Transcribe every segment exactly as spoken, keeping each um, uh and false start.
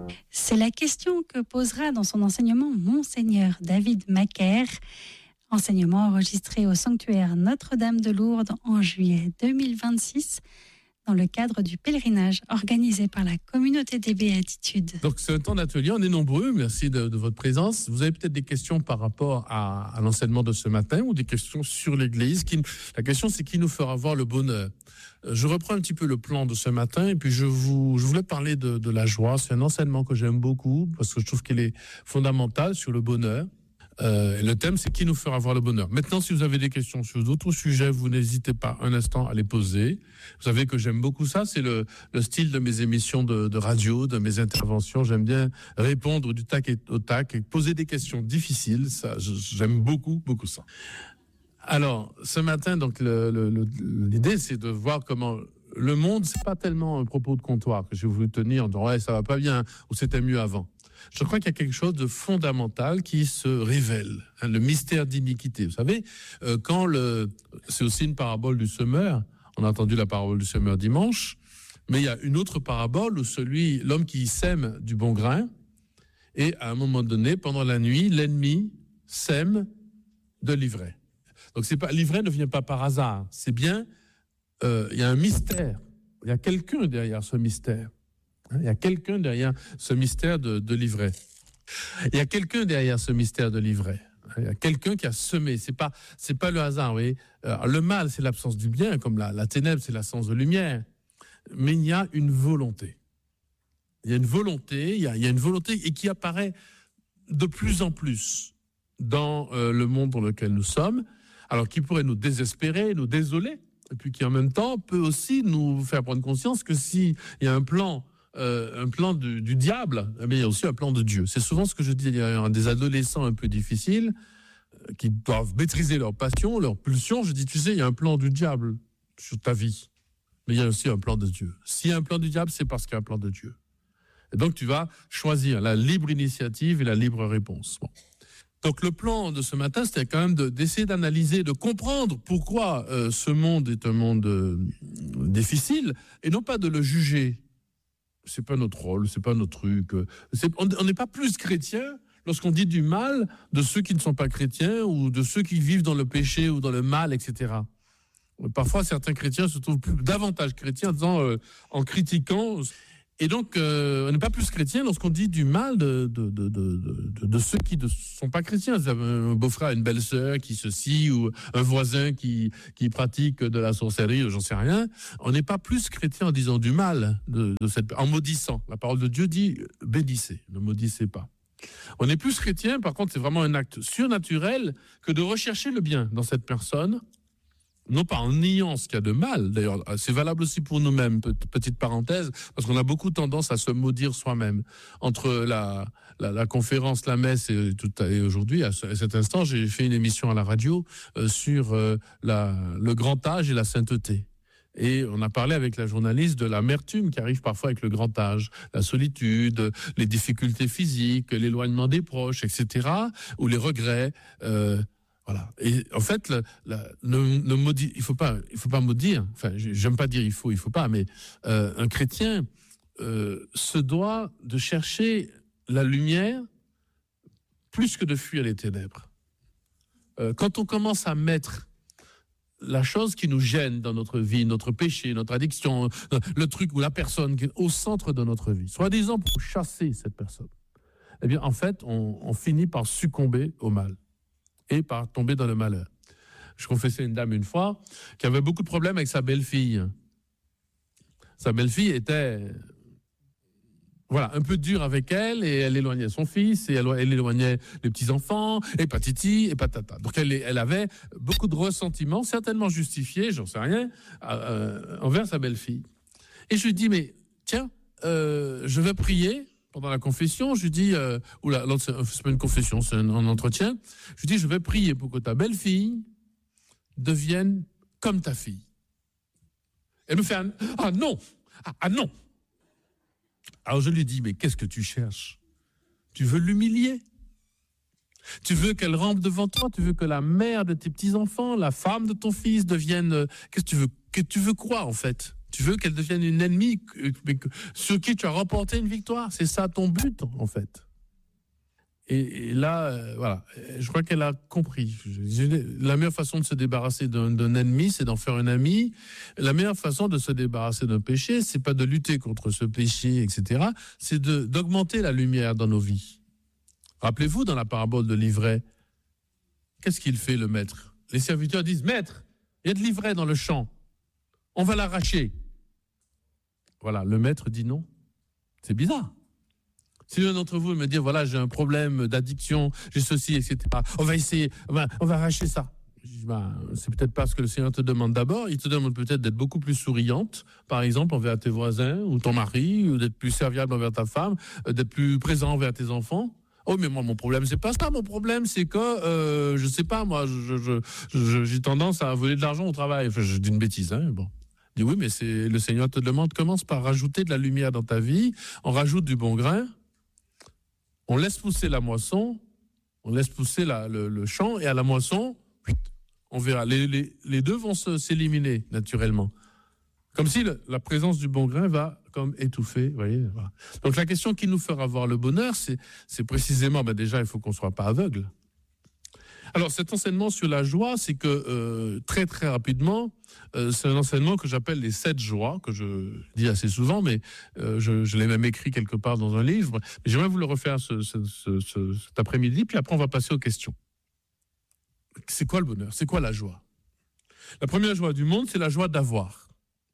C'est la question que posera dans son enseignement Monseigneur David Macaire. Enseignement enregistré au sanctuaire Notre-Dame de Lourdes en juillet deux mille vingt-six dans le cadre du pèlerinage organisé par la communauté des Béatitudes. Donc c'est un temps d'atelier, on est nombreux, merci de, de votre présence. Vous avez peut-être des questions par rapport à, à l'enseignement de ce matin ou des questions sur l'Église. Qui, la question c'est qui nous fera voir le bonheur. Je reprends un petit peu le plan de ce matin et puis je, vous, je voulais parler de, de la joie. C'est un enseignement que j'aime beaucoup parce que je trouve qu'il est fondamental sur le bonheur. Euh, le thème, c'est qui nous fera voir le bonheur. Maintenant, si vous avez des questions sur d'autres sujets, vous n'hésitez pas un instant à les poser. Vous savez que j'aime beaucoup ça. C'est le, le style de mes émissions de, de radio, de mes interventions. J'aime bien répondre du tac et au tac et poser des questions difficiles. Ça, j'aime beaucoup, beaucoup ça. Alors, ce matin, donc, le, le, le, l'idée, c'est de voir comment le monde, c'est pas tellement un propos de comptoir que j'ai voulu tenir en disant ouais, ça va pas bien ou c'était mieux avant. Je crois qu'il y a quelque chose de fondamental qui se révèle, hein, le mystère d'iniquité. Vous savez, euh, quand le, c'est aussi une parabole du semeur. On a entendu la parabole du semeur dimanche, mais il y a une autre parabole où celui, l'homme qui sème du bon grain, et à un moment donné, pendant la nuit, l'ennemi sème de l'ivraie. Donc c'est pas, l'ivraie ne vient pas par hasard. C'est bien, euh, il y a un mystère. Il y a quelqu'un derrière ce mystère. Il y a quelqu'un derrière ce mystère de, de l'ivraie. Il y a quelqu'un derrière ce mystère de l'ivraie. Il y a quelqu'un qui a semé. C'est pas, c'est pas le hasard, vous voyez. Alors, le mal, c'est l'absence du bien, comme la, la ténèbre, c'est l'absence de lumière. Mais il y a une volonté. Il y a une volonté, il y a, il y a une volonté et qui apparaît de plus en plus dans euh, le monde dans lequel nous sommes. Alors, qui pourrait nous désespérer, nous désoler, et puis qui en même temps peut aussi nous faire prendre conscience que s'il y a un plan Euh, un plan du, du diable, mais il y a aussi un plan de Dieu. C'est souvent ce que je dis, il y a des adolescents un peu difficiles euh, qui doivent maîtriser leur passion, leur pulsion. Je dis, tu sais, il y a un plan du diable sur ta vie, mais il y a aussi un plan de Dieu. S'il y a un plan du diable, c'est parce qu'il y a un plan de Dieu. Et donc, tu vas choisir la libre initiative et la libre réponse. Bon. Donc, le plan de ce matin, c'était quand même de, d'essayer d'analyser, de comprendre pourquoi euh, ce monde est un monde euh, difficile, et non pas de le juger. C'est pas notre rôle, c'est pas notre truc. C'est, on n'est pas plus chrétien lorsqu'on dit du mal de ceux qui ne sont pas chrétiens ou de ceux qui vivent dans le péché ou dans le mal, et cetera. Parfois, certains chrétiens se trouvent plus, davantage chrétiens en, disant, euh, en critiquant. Et donc, euh, on n'est pas plus chrétien lorsqu'on dit du mal de, de, de, de, de, de ceux qui ne sont pas chrétiens. Un beau-frère, une belle-sœur qui ceci, ou un voisin qui, qui pratique de la sorcellerie, ou j'en sais rien. On n'est pas plus chrétien en disant du mal, de, de cette, en maudissant. La parole de Dieu dit « bénissez », ne maudissez pas. On est plus chrétien, par contre, c'est vraiment un acte surnaturel que de rechercher le bien dans cette personne, non pas en niant ce qu'il y a de mal, d'ailleurs, c'est valable aussi pour nous-mêmes, petite parenthèse, parce qu'on a beaucoup tendance à se maudire soi-même. Entre la, la, la conférence, la messe et, tout, et aujourd'hui, à, ce, à cet instant, j'ai fait une émission à la radio euh, sur euh, la, le grand âge et la sainteté. Et on a parlé avec la journaliste de l'amertume qui arrive parfois avec le grand âge, la solitude, les difficultés physiques, l'éloignement des proches, et cetera, ou les regrets. Euh, Voilà. Et en fait, le, le, le, le maudit, il faut pas, il faut pas maudire. Enfin, j'aime pas dire il faut, il faut pas, mais euh, un chrétien euh, se doit de chercher la lumière plus que de fuir les ténèbres. Euh, quand on commence à mettre la chose qui nous gêne dans notre vie, notre péché, notre addiction, le truc ou la personne qui est au centre de notre vie, soi-disant pour chasser cette personne, eh bien, en fait, on, on finit par succomber au mal et par tomber dans le malheur. Je confessais à une dame une fois qui avait beaucoup de problèmes avec sa belle-fille. Sa belle-fille était voilà, un peu dure avec elle et elle éloignait son fils et elle, elle éloignait les petits-enfants et patiti et patata. Donc elle, elle avait beaucoup de ressentiments, certainement justifiés, j'en sais rien, euh, envers sa belle-fille. Et je lui dis, mais tiens, euh, je vais prier. Pendant la confession, je lui dis, euh, ou là, c'est pas une confession, c'est un, un entretien, je lui dis, je vais prier pour que ta belle-fille devienne comme ta fille. Elle me fait un, ah non, ah, ah non. Alors je lui dis, mais qu'est-ce que tu cherches? Tu veux l'humilier? Tu veux qu'elle rampe devant toi? Tu veux que la mère de tes petits-enfants, la femme de ton fils devienne, qu'est-ce que tu veux, que tu veux quoi en fait? Tu veux qu'elle devienne une ennemie sur qui tu as remporté une victoire. C'est ça ton but, en fait. Et, et là, euh, voilà, je crois qu'elle a compris. La meilleure façon de se débarrasser d'un, d'un ennemi, c'est d'en faire un ami. La meilleure façon de se débarrasser d'un péché, c'est pas de lutter contre ce péché, et cetera. C'est de, d'augmenter la lumière dans nos vies. Rappelez-vous, dans la parabole de l'ivraie, qu'est-ce qu'il fait, le maître? Les serviteurs disent, maître, il y a de l'ivraie dans le champ. On va l'arracher. Voilà, le maître dit non. C'est bizarre. Si l'un d'entre vous me dit, voilà, j'ai un problème d'addiction, j'ai ceci, et cetera, on va essayer, on va, on va arracher ça. Je dis, bah, c'est peut-être pas ce que le Seigneur te demande d'abord. Il te demande peut-être d'être beaucoup plus souriante, par exemple, envers tes voisins ou ton mari, ou d'être plus serviable envers ta femme, d'être plus présent envers tes enfants. Oh, mais moi, mon problème, c'est pas ça. Mon problème, c'est que, euh, je sais pas, moi, je, je, je, j'ai tendance à voler de l'argent au travail. Enfin, je dis une bêtise, hein, bon. Je dis, oui, mais c'est, le Seigneur te demande, commence par rajouter de la lumière dans ta vie, on rajoute du bon grain, on laisse pousser la moisson, on laisse pousser la, le, le champ, et à la moisson, on verra. Les, les, les deux vont se, s'éliminer naturellement. Comme si le, la présence du bon grain va comme étouffer. Vous voyez, voilà. Donc la question qui nous fera voir le bonheur, c'est, c'est précisément, ben déjà, il faut qu'on ne soit pas aveugle. Alors cet enseignement sur la joie, c'est que euh, très très rapidement, euh, c'est un enseignement que j'appelle les sept joies, que je dis assez souvent, mais euh, je, je l'ai même écrit quelque part dans un livre. Mais j'aimerais vous le refaire ce, ce, ce, ce, cet après-midi, puis après on va passer aux questions. C'est quoi le bonheur? C'est quoi la joie? La première joie du monde, c'est la joie d'avoir.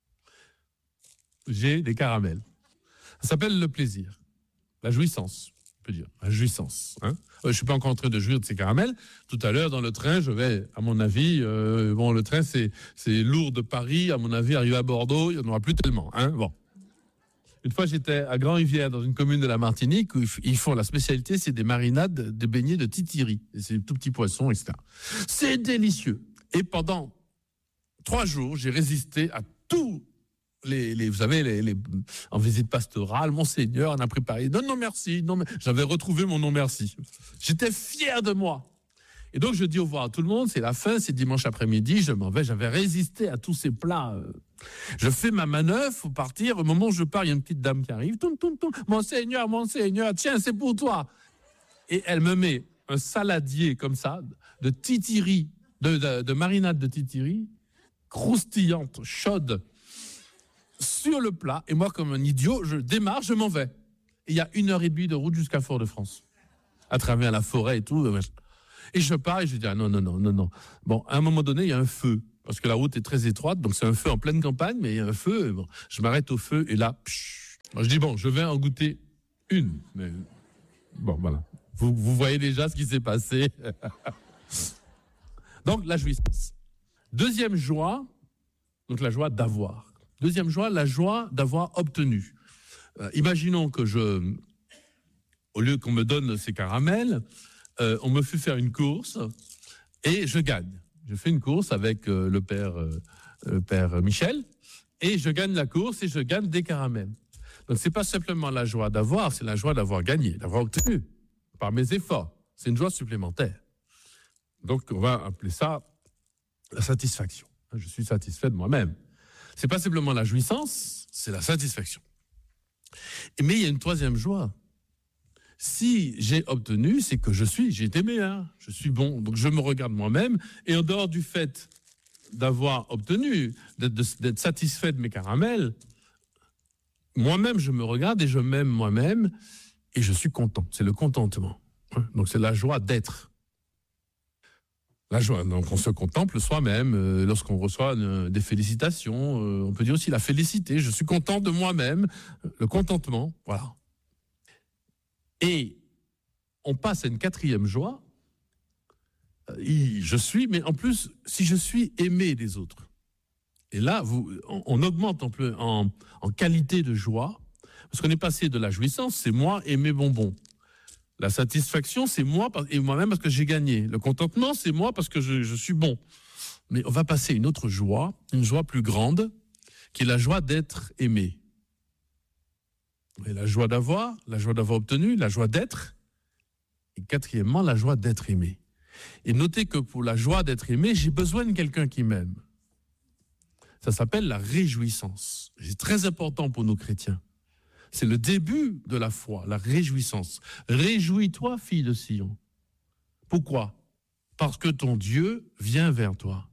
J'ai des caramels. Ça s'appelle le plaisir, la jouissance. On peut dire, la jouissance. Hein. Je ne suis pas encore en train de jouir de ces caramels. Tout à l'heure, dans le train, je vais, à mon avis, euh, bon, le train, c'est, c'est lourd de Paris. À mon avis, arrivé à Bordeaux, il n'y en aura plus tellement. Hein. Bon. Une fois, j'étais à Grand-Rivière, dans une commune de la Martinique, où ils font la spécialité, c'est des marinades, des beignets de titiri. Et c'est des tout petits poissons, et cetera. C'est délicieux. Et pendant trois jours, j'ai résisté à tout. Les, les, vous savez, les, les, en visite pastorale, Monseigneur, on a préparé. Non, non, merci. Non, mais j'avais retrouvé mon non, merci. J'étais fier de moi. Et donc, je dis au revoir à tout le monde. C'est la fin, c'est dimanche après-midi. Je m'en vais. J'avais résisté à tous ces plats. Je fais ma manœuvre pour partir. Au moment où je pars, il y a une petite dame qui arrive. Toum, toum, toum. Monseigneur, Monseigneur, tiens, c'est pour toi. Et elle me met un saladier comme ça, de titiri, de, de, de marinade de titiri, croustillante, chaude, sur le plat, et moi, comme un idiot, je démarre, je m'en vais. Et il y a une heure et demie de route jusqu'à Fort-de-France, à travers la forêt et tout. Et je pars et je dis, ah non, non, non, non, non. Bon, à un moment donné, il y a un feu, parce que la route est très étroite, donc c'est un feu en pleine campagne, mais il y a un feu. Bon, je m'arrête au feu, et là, psh, je dis, bon, je vais en goûter une. Mais bon, voilà. Vous, vous voyez déjà ce qui s'est passé. Donc, la jouissance. Deuxième joie, donc la joie d'avoir. Deuxième joie, la joie d'avoir obtenu. Euh, imaginons que je, au lieu qu'on me donne ces caramels, euh, on me fait faire une course et je gagne. Je fais une course avec euh, le père, euh, le père Michel et je gagne la course et je gagne des caramels. Donc c'est pas simplement la joie d'avoir, c'est la joie d'avoir gagné, d'avoir obtenu par mes efforts. C'est une joie supplémentaire. Donc on va appeler ça la satisfaction. Je suis satisfait de moi-même. C'est pas simplement la jouissance, c'est la satisfaction. Mais il y a une troisième joie. Si j'ai obtenu, c'est que je suis, j'ai été meilleur, je suis bon. Donc je me regarde moi-même, et en dehors du fait d'avoir obtenu, d'être, d'être satisfait de mes caramels, moi-même je me regarde et je m'aime moi-même, et je suis content. C'est le contentement. Donc c'est la joie d'être. La joie, donc on se contemple soi-même euh, lorsqu'on reçoit euh, des félicitations. Euh, on peut dire aussi la félicité. Je suis content de moi-même, le contentement, voilà. Et on passe à une quatrième joie. Euh, je suis, mais en plus, si je suis aimé des autres. Et là, vous, on, on augmente en, en, en qualité de joie, parce qu'on est passé de la jouissance, c'est moi et mes bonbons. La satisfaction, c'est moi et moi-même parce que j'ai gagné. Le contentement, c'est moi parce que je, je suis bon. Mais on va passer à une autre joie, une joie plus grande, qui est la joie d'être aimé. Et la joie d'avoir, la joie d'avoir obtenu, la joie d'être. Et quatrièmement, la joie d'être aimé. Et notez que pour la joie d'être aimé, j'ai besoin de quelqu'un qui m'aime. Ça s'appelle la réjouissance. C'est très important pour nos chrétiens. C'est le début de la foi, la réjouissance. Réjouis-toi, fille de Sion. Pourquoi ? Parce que ton Dieu vient vers toi.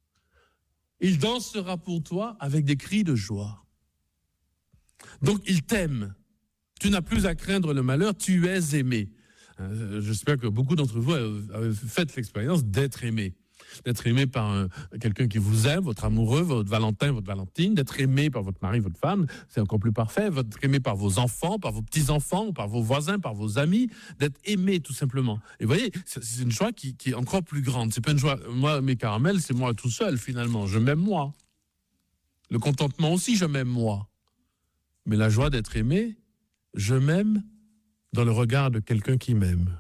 Il dansera pour toi avec des cris de joie. Donc il t'aime. Tu n'as plus à craindre le malheur, tu es aimé. J'espère que beaucoup d'entre vous avez fait l'expérience d'être aimé. D'être aimé par un, quelqu'un qui vous aime, votre amoureux, votre Valentin, votre Valentine, d'être aimé par votre mari, votre femme, c'est encore plus parfait, d'être aimé par vos enfants, par vos petits-enfants, par vos voisins, par vos amis, d'être aimé tout simplement. Et vous voyez, c'est une joie qui, qui est encore plus grande. C'est pas une joie, moi, mes caramels, c'est moi tout seul finalement, je m'aime moi. Le contentement aussi, je m'aime moi. Mais la joie d'être aimé, je m'aime dans le regard de quelqu'un qui m'aime.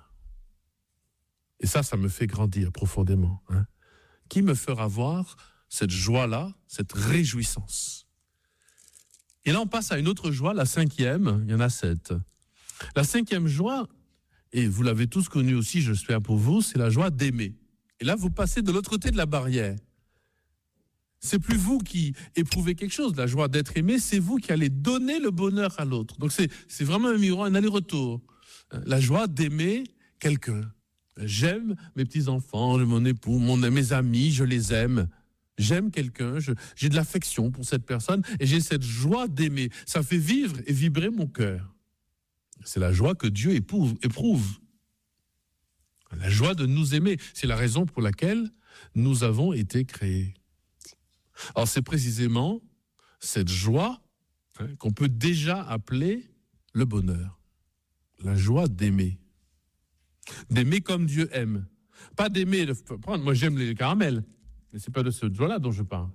Et ça, ça me fait grandir profondément. Hein. Qui me fera voir cette joie-là, cette réjouissance? Et là, on passe à une autre joie, la cinquième, il y en a sept. La cinquième joie, et vous l'avez tous connue aussi, j'espère pour vous, c'est la joie d'aimer. Et là, vous passez de l'autre côté de la barrière. C'est plus vous qui éprouvez quelque chose, la joie d'être aimé, c'est vous qui allez donner le bonheur à l'autre. Donc c'est, c'est vraiment un miroir, un aller-retour. La joie d'aimer quelqu'un. J'aime mes petits-enfants, mon époux, mon, mes amis, je les aime. J'aime quelqu'un, je, j'ai de l'affection pour cette personne et j'ai cette joie d'aimer. Ça fait vivre et vibrer mon cœur. C'est la joie que Dieu éprouve, éprouve. La joie de nous aimer. C'est la raison pour laquelle nous avons été créés. Alors c'est précisément cette joie hein, qu'on peut déjà appeler le bonheur. La joie d'aimer. D'aimer comme Dieu aime. Pas d'aimer, de prendre, moi j'aime les caramels, mais c'est pas de cette joie-là dont je parle.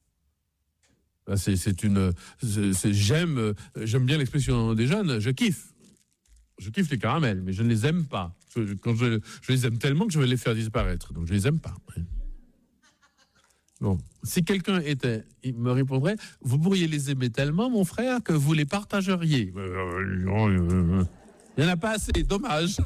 Là, c'est, c'est une, c'est, c'est, j'aime, j'aime bien l'expression des jeunes, je kiffe. Je kiffe les caramels, mais je ne les aime pas. Je, quand je, je les aime tellement que je vais les faire disparaître, donc je les aime pas. Bon, si quelqu'un était, il me répondrait, vous pourriez les aimer tellement, mon frère, que vous les partageriez. Il n'y en a pas assez, dommage.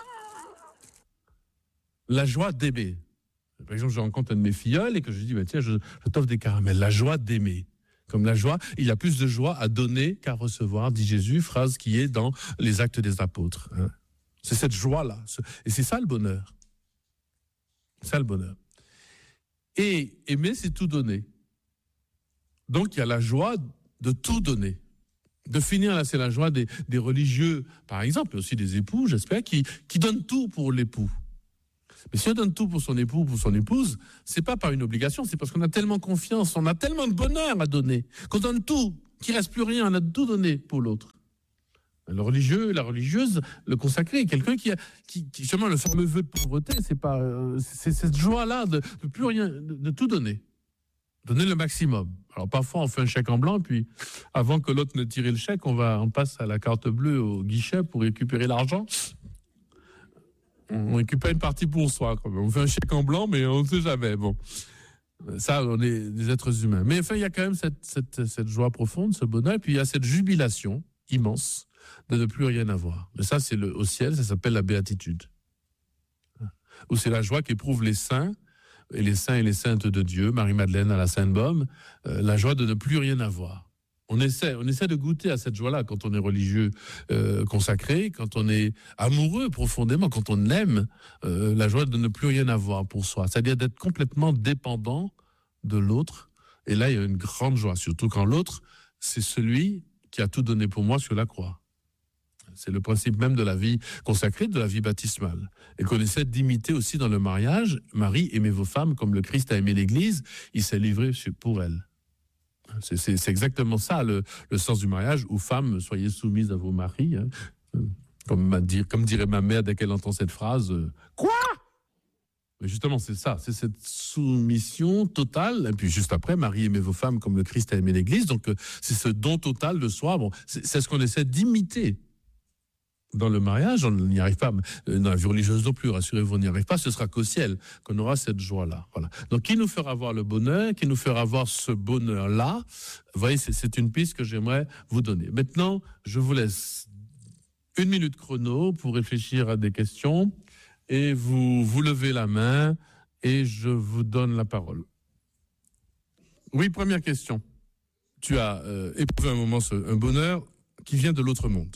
La joie d'aimer. Par exemple, je rencontre un de mes filleuls et que je lui dis, bah, tiens, je, je t'offre des caramels. La joie d'aimer. Comme la joie, il y a plus de joie à donner qu'à recevoir, dit Jésus, phrase qui est dans les Actes des Apôtres. Hein. C'est cette joie-là. Et c'est ça le bonheur. C'est ça le bonheur. Et aimer, c'est tout donner. Donc, il y a la joie de tout donner. De finir, là, c'est la joie des, des religieux, par exemple, et aussi des époux, j'espère, qui, qui donnent tout pour l'époux. Mais si on donne tout pour son époux ou pour son épouse, c'est pas par une obligation, c'est parce qu'on a tellement confiance, on a tellement de bonheur à donner, qu'on donne tout, qu'il ne reste plus rien, on a tout donné pour l'autre. Le religieux, la religieuse, le consacré, quelqu'un qui a, qui, qui justement, le fameux vœu de pauvreté, c'est pas, c'est cette joie-là de, de plus rien, de, de tout donner. Donner le maximum. Alors parfois on fait un chèque en blanc, puis avant que l'autre ne tire le chèque, on va, on passe à la carte bleue au guichet pour récupérer l'argent. On récupère une partie pour soi. Quand même. On fait un chèque en blanc, mais on ne sait jamais. Bon, ça, on est des êtres humains. Mais enfin, il y a quand même cette, cette, cette joie profonde, ce bonheur, et puis il y a cette jubilation immense de ne plus rien avoir. Mais ça, c'est le, au ciel, ça s'appelle la béatitude. Où c'est la joie qu'éprouvent les saints, et les saints et les saintes de Dieu, Marie-Madeleine à la Sainte-Baume, euh, la joie de ne plus rien avoir. On essaie, on essaie de goûter à cette joie-là quand on est religieux euh, consacré, quand on est amoureux profondément, quand on aime euh, la joie de ne plus rien avoir pour soi. C'est-à-dire d'être complètement dépendant de l'autre. Et là, il y a une grande joie, surtout quand l'autre, c'est celui qui a tout donné pour moi sur la croix. C'est le principe même de la vie consacrée, de la vie baptismale. Et qu'on essaie d'imiter aussi dans le mariage. Marie, aimez vos femmes comme le Christ a aimé l'Église. Il s'est livré pour elle. C'est, c'est, c'est exactement ça le, le sens du mariage, où femmes, soyez soumises à vos maris. Hein. Comme, dire, comme dirait ma mère dès qu'elle entend cette phrase, euh, quoi ? Mais justement, c'est ça, c'est cette soumission totale. Et puis juste après, Marie, aimez vos femmes comme le Christ a aimé l'Église. Donc euh, c'est ce don total de soi. Bon, c'est, c'est ce qu'on essaie d'imiter. Dans le mariage, on n'y arrive pas. Dans la vie religieuse non plus, rassurez-vous, on n'y arrive pas. Ce sera qu'au ciel qu'on aura cette joie-là. Voilà. Donc, qui nous fera voir le bonheur, qui nous fera voir ce bonheur-là, vous voyez, c'est, c'est une piste que j'aimerais vous donner. Maintenant, je vous laisse une minute chrono pour réfléchir à des questions et vous, vous levez la main et je vous donne la parole. Oui, première question. Tu as euh, éprouvé un moment ce, un bonheur qui vient de l'autre monde.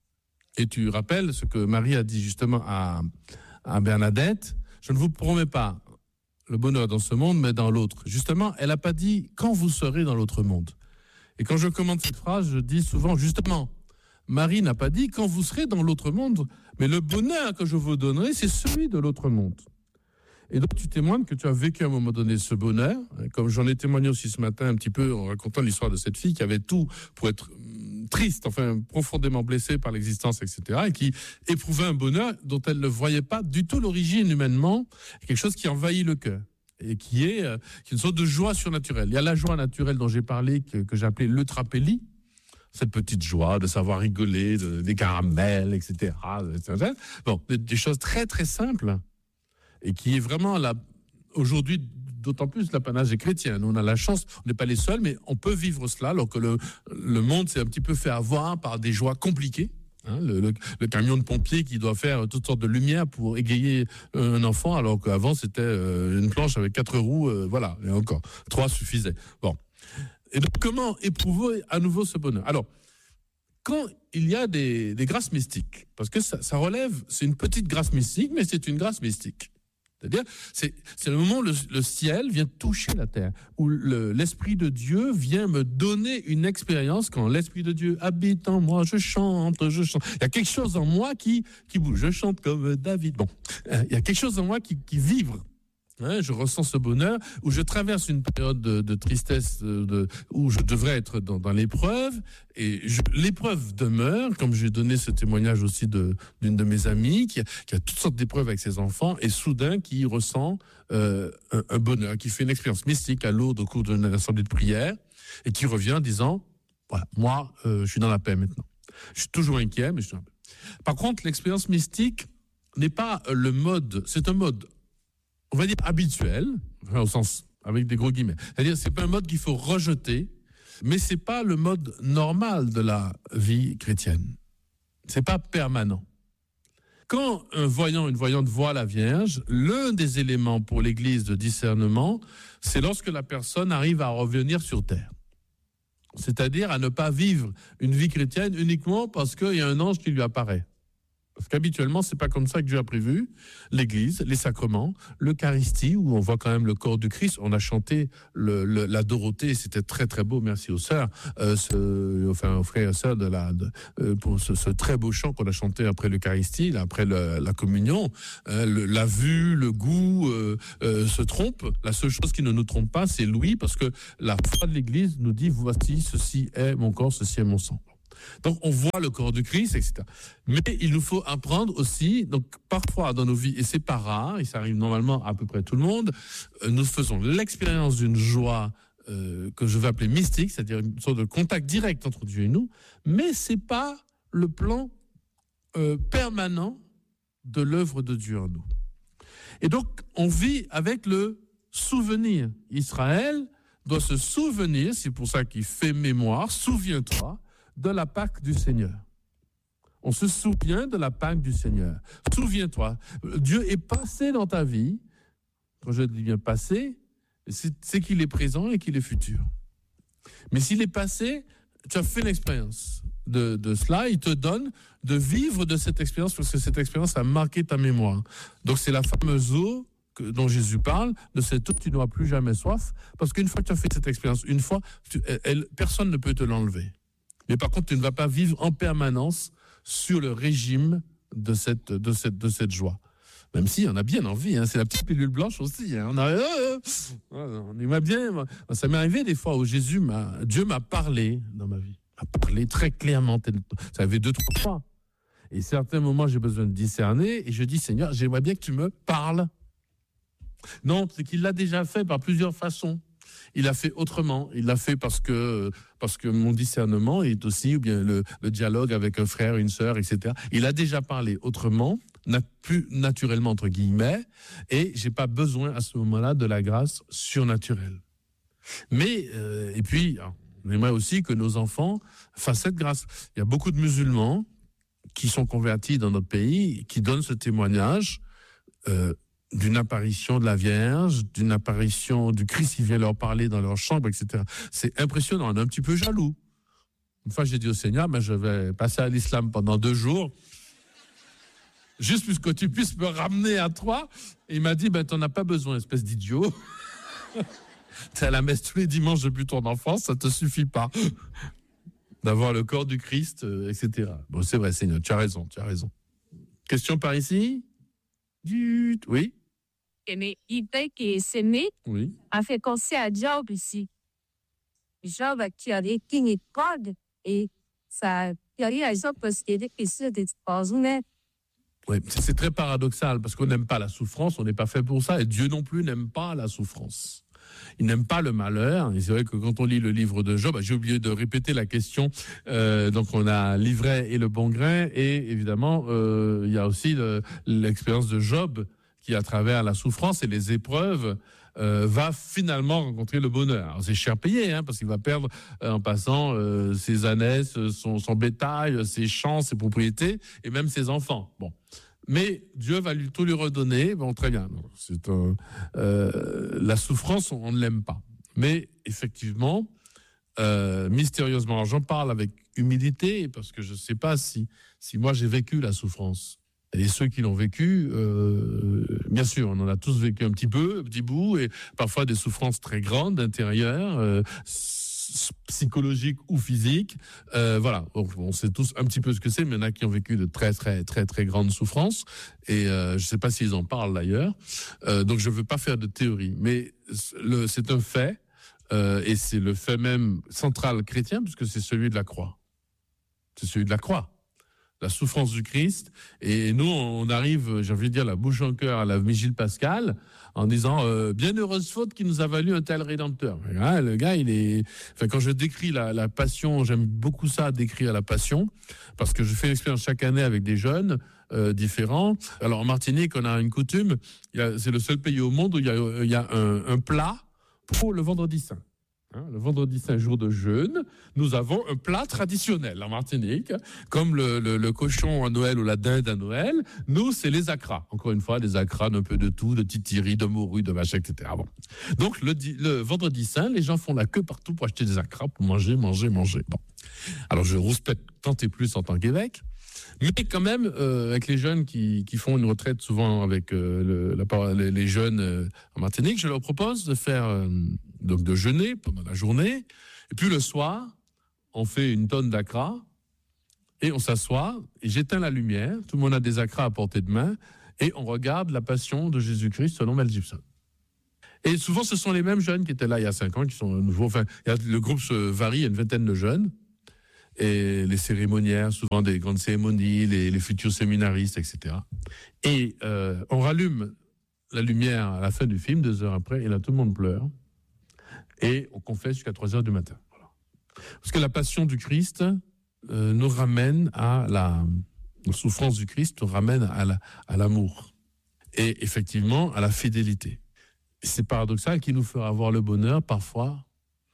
Et tu rappelles ce que Marie a dit justement à, à Bernadette. Je ne vous promets pas le bonheur dans ce monde, mais dans l'autre. Justement, elle n'a pas dit quand vous serez dans l'autre monde. Et quand je commente cette phrase, je dis souvent justement, Marie n'a pas dit quand vous serez dans l'autre monde, mais le bonheur que je vous donnerai, c'est celui de l'autre monde. Et donc tu témoignes que tu as vécu à un moment donné ce bonheur, comme j'en ai témoigné aussi ce matin un petit peu en racontant l'histoire de cette fille qui avait tout pour être triste, enfin profondément blessée par l'existence, et cetera, et qui éprouvait un bonheur dont elle ne voyait pas du tout l'origine humainement, quelque chose qui envahit le cœur et qui est, euh, qui est une sorte de joie surnaturelle. Il y a la joie naturelle dont j'ai parlé, que, que j'ai appelée l'eutrapélie, cette petite joie de savoir rigoler, de, des caramels, et cetera. et cetera. Bon, des, des choses très très simples et qui est vraiment la, aujourd'hui d'autant plus l'apanage des chrétiens. Nous, on a la chance, on n'est pas les seuls, mais on peut vivre cela alors que le, le monde s'est un petit peu fait avoir par des joies compliquées. Hein, le, le, le camion de pompier qui doit faire toutes sortes de lumières pour égayer un enfant, alors qu'avant c'était euh, une planche avec quatre roues, euh, voilà, et encore, trois suffisaient. Bon. Et donc, comment éprouver à nouveau ce bonheur? Alors, quand il y a des, des grâces mystiques, parce que ça, ça relève, c'est une petite grâce mystique, mais c'est une grâce mystique. C'est-à-dire, c'est, c'est le moment où le, le ciel vient toucher la terre, où le, l'Esprit de Dieu vient me donner une expérience. Quand l'Esprit de Dieu habite en moi, je chante, je chante. Il y a quelque chose en moi qui, qui bouge. Je chante comme David. Bon, il y a quelque chose en moi qui, qui vibre. Hein, je ressens ce bonheur, où je traverse une période de, de tristesse, de, de, où je devrais être dans, dans l'épreuve, et je, l'épreuve demeure, comme j'ai donné ce témoignage aussi de, d'une de mes amies, qui a, qui a toutes sortes d'épreuves avec ses enfants, et soudain qui ressent euh, un, un bonheur, qui fait une expérience mystique à Lourdes au cours d'une assemblée de prière, et qui revient en disant, voilà, moi, euh, je suis dans la paix maintenant. Je suis toujours inquiet, mais je suis dans la paix. Par contre, l'expérience mystique n'est pas le mode, c'est un mode, on va dire habituel, enfin, au sens avec des gros guillemets. C'est-à-dire, c'est pas un mode qu'il faut rejeter, mais c'est pas le mode normal de la vie chrétienne. C'est pas permanent. Quand un voyant, une voyante voit la Vierge, l'un des éléments pour l'Église de discernement, c'est lorsque la personne arrive à revenir sur terre. C'est-à-dire à ne pas vivre une vie chrétienne uniquement parce qu'il y a un ange qui lui apparaît. Parce qu'habituellement, c'est pas comme ça que Dieu a prévu l'Église, les sacrements, l'Eucharistie, où on voit quand même le corps du Christ. On a chanté le, le, la Dorothée, c'était très très beau, merci aux sœurs, euh, ce, enfin aux frères et sœurs, de la, de, euh, pour ce, ce très beau chant qu'on a chanté après l'Eucharistie, là, après le, la communion. Euh, le, la vue, le goût euh, euh, se trompent. La seule chose qui ne nous trompe pas, c'est l'ouïe, parce que la foi de l'Église nous dit, voici, ceci est mon corps, ceci est mon sang. Donc, on voit le corps du Christ, et cetera. Mais il nous faut apprendre aussi, donc parfois dans nos vies, et c'est pas rare, et ça arrive normalement à peu près tout le monde, nous faisons l'expérience d'une joie euh, que je vais appeler mystique, c'est-à-dire une sorte de contact direct entre Dieu et nous, mais c'est pas le plan euh, permanent de l'œuvre de Dieu en nous. Et donc, on vit avec le souvenir. Israël doit se souvenir, c'est pour ça qu'il fait mémoire, souviens-toi, de la Pâque du Seigneur. On se souvient de la Pâque du Seigneur. Souviens-toi, Dieu est passé dans ta vie. Quand je dis bien passé, c'est, c'est qu'il est présent et qu'il est futur. Mais s'il est passé, tu as fait l'expérience de, de cela. Il te donne de vivre de cette expérience parce que cette expérience a marqué ta mémoire. Donc c'est la fameuse eau que, dont Jésus parle, de cette eau tu n'auras plus jamais soif, parce qu'une fois que tu as fait cette expérience, une fois, tu, elle, personne ne peut te l'enlever. Mais par contre, tu ne vas pas vivre en permanence sur le régime de cette, de cette, de cette joie. Même si on a bien envie, hein, c'est la petite pilule blanche aussi. Hein, on, a, euh, euh, on y va bien. Ça m'est arrivé des fois où Jésus m'a, Dieu m'a parlé dans ma vie, m'a parlé très clairement. Ça avait deux, trois fois. Et à certains moments, j'ai besoin de discerner et je dis, Seigneur, j'aimerais bien que tu me parles. Non, c'est qu'il l'a déjà fait par plusieurs façons. Il l'a fait autrement. Il l'a fait parce que, parce que mon discernement est aussi, ou bien le, le dialogue avec un frère, une sœur, et cetera. Il a déjà parlé autrement, n'a plus naturellement, entre guillemets, et j'ai pas besoin à ce moment-là de la grâce surnaturelle. Mais, euh, et puis, on aimerait aussi que nos enfants fassent cette grâce. Il y a beaucoup de musulmans qui sont convertis dans notre pays, qui donnent ce témoignage. Euh, d'une apparition de la Vierge, d'une apparition du Christ qui vient leur parler dans leur chambre, et cetera. C'est impressionnant, on est un petit peu jaloux. Une fois, j'ai dit au Seigneur, ben, je vais passer à l'islam pendant deux jours, juste pour que tu puisses me ramener à toi. Et il m'a dit, ben, tu n'en as pas besoin, espèce d'idiot. Tu es à la messe tous les dimanches depuis ton enfance, ça ne te suffit pas d'avoir le corps du Christ, euh, et cetera. Bon, c'est vrai, Seigneur, tu as raison, tu as raison. Question par ici? Du... Oui? Mais l'idée qui est sémée Oui. a fait penser à Job ici. Job qui a été une corde et ça a raison parce qu'il est question de poisonner. Oui, c'est très paradoxal parce qu'on n'aime pas la souffrance, on n'est pas fait pour ça et Dieu non plus n'aime pas la souffrance. Il n'aime pas le malheur. Et c'est vrai que quand on lit le livre de Job, j'ai oublié de répéter la question. Euh, donc on a l'ivraie et le bon grain et évidemment euh, il y a aussi le, l'expérience de Job qui, à travers la souffrance et les épreuves, euh, va finalement rencontrer le bonheur. Alors, c'est cher payé, hein, parce qu'il va perdre euh, en passant euh, ses ânesses, son, son bétail, ses champs, ses propriétés et même ses enfants. Bon. Mais Dieu va lui, tout lui redonner. Bon, très bien. C'est un, euh, la souffrance, on, on ne l'aime pas. Mais effectivement, euh, mystérieusement, j'en parle avec humilité parce que je ne sais pas si, si moi j'ai vécu la souffrance. Et ceux qui l'ont vécu, euh, bien sûr, on en a tous vécu un petit peu, un petit bout, et parfois des souffrances très grandes d'intérieur, euh, psychologiques ou physiques. Euh, voilà, on, on sait tous un petit peu ce que c'est, mais il y en a qui ont vécu de très, très, très, très grandes souffrances. Et euh, je ne sais pas s'ils en parlent d'ailleurs. Euh, donc je ne veux pas faire de théorie, mais le, c'est un fait, euh, et c'est le fait même central chrétien, puisque c'est celui de la croix. C'est celui de la croix. La souffrance du Christ, et nous on arrive, j'ai envie de dire, la bouche en cœur à la vigile pascale, en disant euh, bienheureuse faute qui nous a valu un tel rédempteur. Hein, le gars, il est. Enfin, quand je décris la, la passion, j'aime beaucoup ça, décrire la passion, parce que je fais l'expérience chaque année avec des jeunes euh, différents. Alors en Martinique, on a une coutume, il y a, c'est le seul pays au monde où il y a, il y a un, un plat pour le vendredi saint. Hein, le vendredi saint, jour de jeûne, nous avons un plat traditionnel en Martinique, comme le, le, le cochon à Noël ou la dinde à Noël. Nous, c'est les acras. Encore une fois, les acras, un peu de tout, de titiri, de morue, de machin, et cetera. Bon. Donc, le, le vendredi saint, les gens font la queue partout pour acheter des acras, pour manger, manger, manger. Bon. Alors, je rouspète tant et plus en tant qu'évêque. Mais quand même, euh, avec les jeunes qui, qui font une retraite, souvent avec euh, le, la, les, les jeunes euh, en Martinique, je leur propose de faire euh, donc de jeûner pendant la journée, et puis le soir, on fait une tonne d'acras, et on s'assoit, et j'éteins la lumière, tout le monde a des acras à portée de main, et on regarde la passion de Jésus-Christ selon Mel Gibson. Et souvent, ce sont les mêmes jeunes qui étaient là il y a cinq ans, qui sont nouveaux. Enfin, le groupe se varie, il y a une vingtaine de jeunes. Et les cérémoniaires, souvent des grandes cérémonies, les, les futurs séminaristes, et cetera. Et euh, on rallume la lumière à la fin du film, deux heures après, et là tout le monde pleure. Et on confesse jusqu'à trois heures du matin. Voilà. Parce que la passion du Christ euh, nous ramène à la, la souffrance du Christ, nous ramène à, la, à l'amour. Et effectivement, à la fidélité. Et c'est paradoxal qu'il nous fera avoir le bonheur, parfois,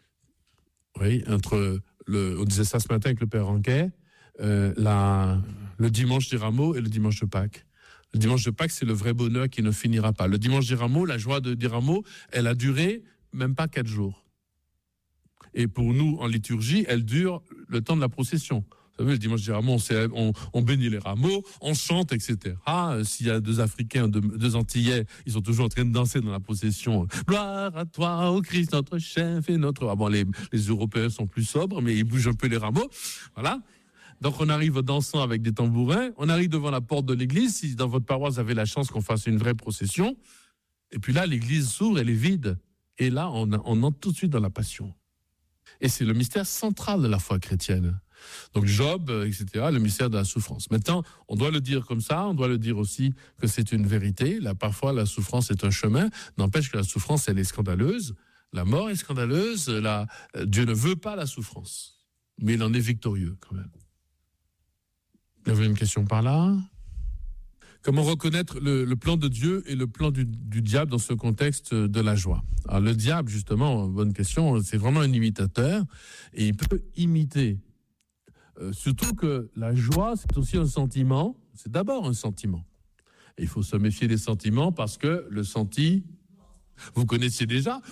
oui, entre... Le, on disait ça ce matin avec le Père Ranquet, euh, la, le dimanche des Rameaux et le dimanche de Pâques. Le dimanche de Pâques, c'est le vrai bonheur qui ne finira pas. Le dimanche des Rameaux, la joie de, des Rameaux, elle a duré même pas quatre jours. Et pour nous, en liturgie, elle dure le temps de la procession. Vous savez, le dimanche des Rameaux, on, on, on bénit les rameaux, on chante, et cetera. Ah, s'il y a deux Africains, deux, deux Antillais, ils sont toujours en train de danser dans la procession. Gloire à toi, ô Christ, notre chef et notre... Ah bon, les, les Européens sont plus sobres, mais ils bougent un peu les rameaux. Voilà. Donc, on arrive dansant avec des tambourins. On arrive devant la porte de l'église. Si dans votre paroisse, vous avez la chance qu'on fasse une vraie procession. Et puis là, l'église s'ouvre, elle est vide. Et là, on, on entre tout de suite dans la passion. Et c'est le mystère central de la foi chrétienne. Donc Job, et cetera, le mystère de la souffrance. Maintenant, on doit le dire comme ça, on doit le dire aussi que c'est une vérité. Là, parfois, la souffrance est un chemin. N'empêche que la souffrance, elle est scandaleuse. La mort est scandaleuse. La... Dieu ne veut pas la souffrance. Mais il en est victorieux, quand même. Il y avait une question par là. Comment reconnaître le, le plan de Dieu et le plan du, du diable dans ce contexte de la joie? Alors, le diable, justement, bonne question, c'est vraiment un imitateur. Et il peut imiter. Euh, surtout que la joie, c'est aussi un sentiment, c'est d'abord un sentiment. Et il faut se méfier des sentiments parce que le senti, vous connaissiez déjà.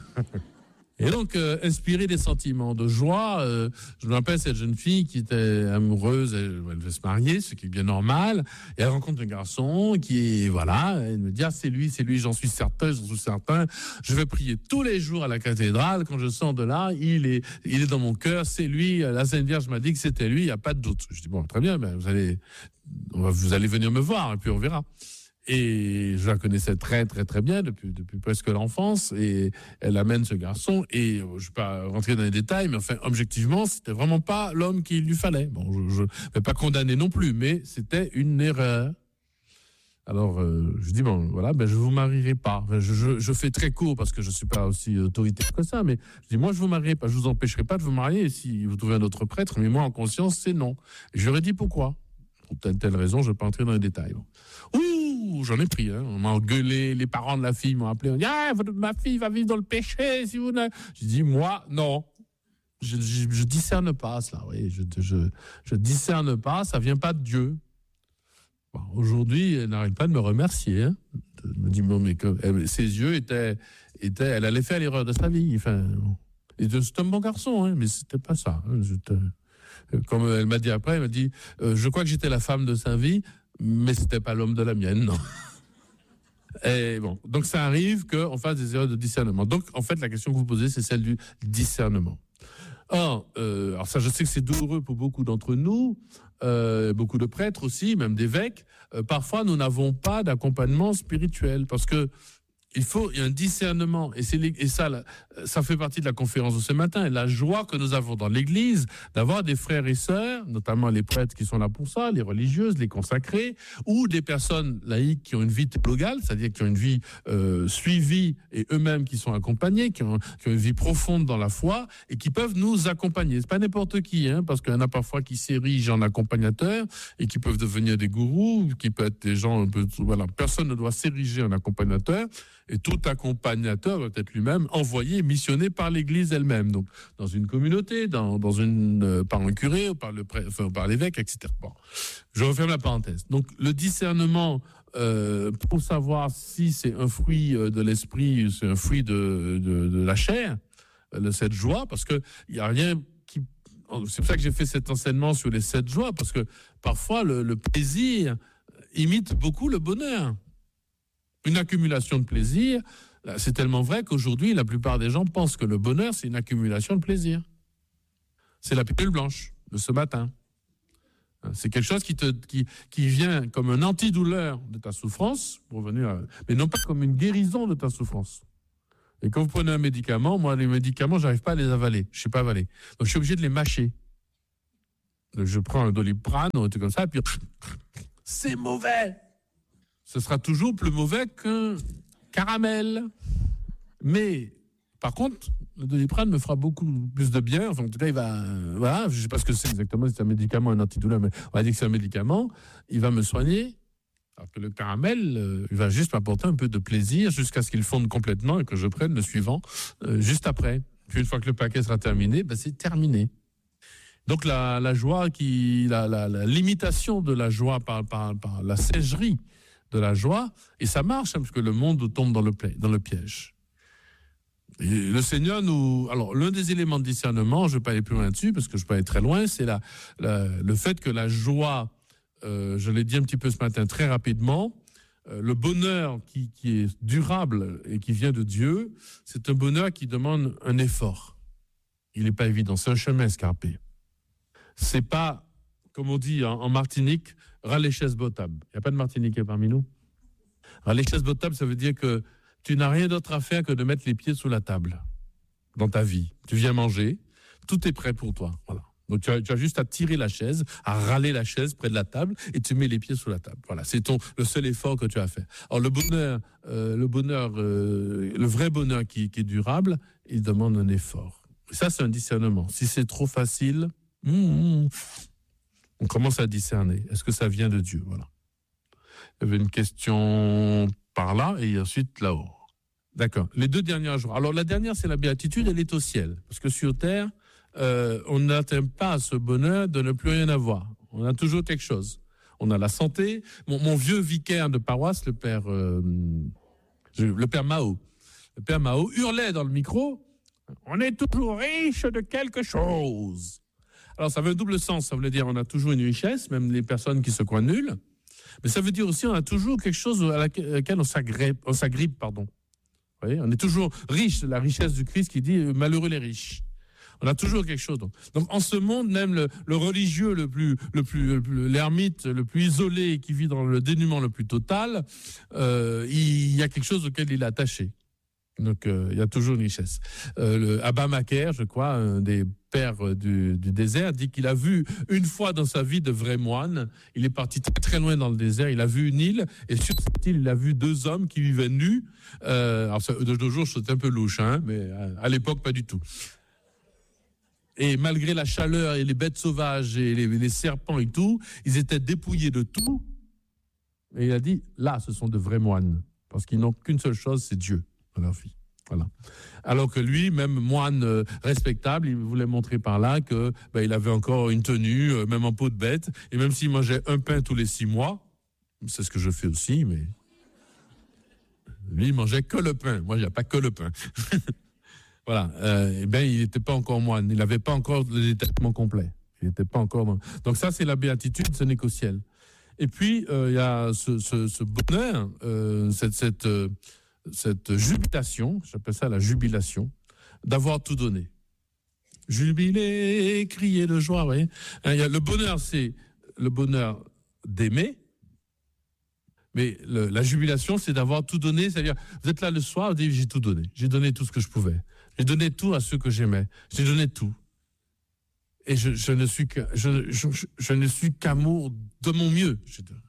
Et donc, euh, inspirer des sentiments de joie. Euh, je me rappelle cette jeune fille qui était amoureuse, elle, elle veut se marier, ce qui est bien normal. Et elle rencontre un garçon qui est, voilà, elle me dit, ah, c'est lui, c'est lui, j'en suis certain, j'en suis certain. Je vais prier tous les jours à la cathédrale. Quand je sors de là, il est, il est dans mon cœur, c'est lui. La Sainte Vierge m'a dit que c'était lui, il n'y a pas de doute. Je dis, bon, très bien, ben, vous allez, vous allez venir me voir et puis on verra. Et je la connaissais très très très bien depuis, depuis presque l'enfance, et elle amène ce garçon, et je ne vais pas rentrer dans les détails, mais enfin objectivement c'était vraiment pas l'homme qu'il lui fallait. Bon, je ne vais pas condamner non plus, mais c'était une erreur. Alors euh, je dis bon voilà, ben je vous marierai pas. Enfin, je, je, je fais très court parce que je suis pas aussi autoritaire que ça, mais je dis moi je vous marierai pas, je vous empêcherai pas de vous marier si vous trouvez un autre prêtre, mais moi en conscience c'est non. Et je leur ai dit pourquoi. Pour telle telle raison, je ne vais pas entrer dans les détails. Bon. Ouh, j'en ai pris. Hein. On m'a engueulé, les parents de la fille m'ont appelé. On dit ah, ma fille va vivre dans le péché si vous ne. J'ai dit moi non. Je, je, je discerne pas cela. Oui, je, je, je discerne pas. Ça vient pas de Dieu. Bon, aujourd'hui, elle n'arrête pas de me remercier. Hein. Elle me dit bon, mais que elle, ses yeux étaient, étaient, elle allait faire l'erreur de sa vie. Enfin, et c'est un bon garçon, hein, mais c'était pas ça. Hein. J'étais... Comme elle m'a dit après, elle m'a dit euh, je crois que j'étais la femme de sa vie, mais c'était pas l'homme de la mienne, non. Et bon, donc ça arrive qu'on fasse des erreurs de discernement. Donc en fait, la question que vous posez, c'est celle du discernement. Or, euh, alors ça, je sais que c'est douloureux pour beaucoup d'entre nous, euh, beaucoup de prêtres aussi, même d'évêques. Euh, parfois, nous n'avons pas d'accompagnement spirituel parce que il faut il y a un discernement, et, c'est, et ça, ça fait partie de la conférence de ce matin, et la joie que nous avons dans l'Église d'avoir des frères et sœurs, notamment les prêtres qui sont là pour ça, les religieuses, les consacrés, ou des personnes laïques qui ont une vie théologale, c'est-à-dire qui ont une vie euh, suivie et eux-mêmes qui sont accompagnés, qui ont, qui ont une vie profonde dans la foi et qui peuvent nous accompagner. C'est pas n'importe qui, hein, parce qu'il y en a parfois qui s'érigent en accompagnateurs et qui peuvent devenir des gourous, qui peuvent être des gens un peu, voilà, personne ne doit s'ériger en accompagnateur. Et tout accompagnateur doit être lui-même envoyé, missionné par l'Église elle-même. Donc, dans une communauté, dans, dans une, euh, par un curé ou par, le, enfin, par l'évêque, et cetera. Bon, je referme la parenthèse. Donc, le discernement, euh, pour savoir si c'est un fruit de l'esprit, c'est un fruit de, de, de la chair, de cette joie, parce qu'il n'y a rien qui... C'est pour ça que j'ai fait cet enseignement sur les sept joies, parce que parfois, le, le plaisir imite beaucoup le bonheur. Une accumulation de plaisir, c'est tellement vrai qu'aujourd'hui, la plupart des gens pensent que le bonheur, c'est une accumulation de plaisir. C'est la pilule blanche de ce matin. C'est quelque chose qui, te, qui, qui vient comme un antidouleur de ta souffrance, pour venir à, mais non pas comme une guérison de ta souffrance. Et quand vous prenez un médicament, moi, les médicaments, je n'arrive pas à les avaler. Je ne sais pas avaler. Donc, je suis obligé de les mâcher. Donc, je prends un Doliprane ou un truc comme ça, et puis c'est mauvais. Ce sera toujours plus mauvais qu'un caramel. Mais, par contre, le Doliprane me fera beaucoup plus de bien. Enfin, en tout cas, il va... Voilà, je ne sais pas ce que c'est exactement, si c'est un médicament, un antidouleur, mais on va dire que c'est un médicament. Il va me soigner. Alors que le caramel, euh, il va juste m'apporter un peu de plaisir jusqu'à ce qu'il fonde complètement et que je prenne le suivant euh, juste après. Puis une fois que le paquet sera terminé, ben c'est terminé. Donc la, la joie, qui, la, la, la limitation de la joie par, par, par la seicherie de la joie, et ça marche, hein, parce que le monde tombe dans le, dans le piège. Et le Seigneur nous... Alors, l'un des éléments de discernement, je ne vais pas aller plus loin là-dessus, parce que je ne peux pas aller très loin, c'est la, la, le fait que la joie, euh, je l'ai dit un petit peu ce matin très rapidement, euh, le bonheur qui, qui est durable et qui vient de Dieu, c'est un bonheur qui demande un effort. Il n'est pas évident, c'est un chemin escarpé. C'est pas, comme on dit en, en Martinique, raléchès botable. Il n'y a pas de Martiniquais parmi nous. Raléchès botable, ça veut dire que tu n'as rien d'autre à faire que de mettre les pieds sous la table dans ta vie. Tu viens manger, tout est prêt pour toi. Voilà. Donc tu as, tu as juste à tirer la chaise, à râler la chaise près de la table et tu mets les pieds sous la table. Voilà, c'est ton le seul effort que tu as à faire. Alors le bonheur, euh, le bonheur, euh, le vrai bonheur qui, qui est durable, il demande un effort. Et ça, c'est un discernement. Si c'est trop facile, mmh, mmh, on commence à discerner. Est-ce que ça vient de Dieu? Voilà. Il y avait une question par là et ensuite là-haut. D'accord. Les deux dernières jours. Alors la dernière, c'est la béatitude, elle est au ciel. Parce que sur terre, euh, on n'atteint pas ce bonheur de ne plus rien avoir. On a toujours quelque chose. on a la santé. Mon, mon vieux vicaire de paroisse, le père, euh, le père Mao, le père Mao hurlait dans le micro, on est toujours riche de quelque chose. Alors ça avait un double sens, ça voulait dire on a toujours une richesse, même les personnes qui se croient nulles, mais ça veut dire aussi on a toujours quelque chose à laquelle on s'agrippe, on s'agrippe, pardon. Vous voyez, on est toujours riche, la richesse du Christ qui dit malheureux les riches. On a toujours quelque chose. Donc, donc en ce monde, même le, le religieux le plus, le plus, le plus, l'ermite le plus isolé, qui vit dans le dénuement le plus total, euh, il y a quelque chose auquel il est attaché. Donc euh, il y a toujours une richesse. Euh, le Abba Macaire, je crois, un des pères du, du désert, dit qu'il a vu une fois dans sa vie de vrai moine. Il est parti très très loin dans le désert. Il a vu une île et sur cette île, il a vu deux hommes qui vivaient nus. Euh, alors de nos jours, c'était un peu louche, hein, mais à l'époque, pas du tout. Et malgré la chaleur et les bêtes sauvages et les, les serpents et tout, ils étaient dépouillés de tout. Et il a dit, là, ce sont de vrais moines. Parce qu'ils n'ont qu'une seule chose, c'est Dieu dans leur vie. Voilà. Alors que lui, même moine euh, respectable, il voulait montrer par là que ben, il avait encore une tenue, euh, même en peau de bête. Et même s'il mangeait un pain tous les six mois, c'est ce que je fais aussi, mais lui, il mangeait que le pain. Moi, il n'y a pas que le pain. Voilà, euh, eh ben il n'était pas encore moine, il n'avait pas encore le détachement complet. Il n'était pas encore. Dans... Donc ça, c'est la béatitude, ce n'est qu'au ciel. Et puis il euh, y a ce, ce, ce bonheur, euh, cette, cette, euh, cette jubilation, j'appelle ça la jubilation, d'avoir tout donné. Jubiler, crier de joie, vous voyez. Il y a le bonheur, c'est le bonheur d'aimer. Mais le, la jubilation, c'est d'avoir tout donné. C'est-à-dire, vous êtes là le soir, vous dites, j'ai tout donné. J'ai donné tout ce que je pouvais. J'ai donné tout à ceux que j'aimais. J'ai donné tout. Et je, je ne suis que, je, je, je, je ne suis qu'amour de mon mieux.